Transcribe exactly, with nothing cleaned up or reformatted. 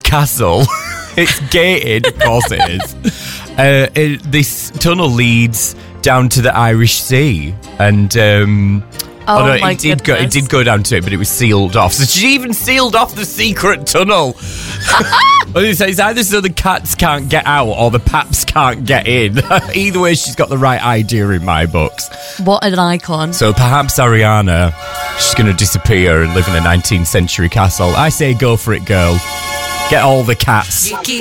castle. It's gated, of course it is. Uh, it, this tunnel leads down to the Irish Sea, and um, oh, oh no, my it did goodness. go. It did go down to it, but it was sealed off. So she even sealed off the secret tunnel. Well, it's either so the cats can't get out or the paps can't get in. Either way, she's got the right idea in my books. What an icon. So perhaps Ariana, she's going to disappear and live in a nineteenth century castle. I say go for it, girl. Get all the cats.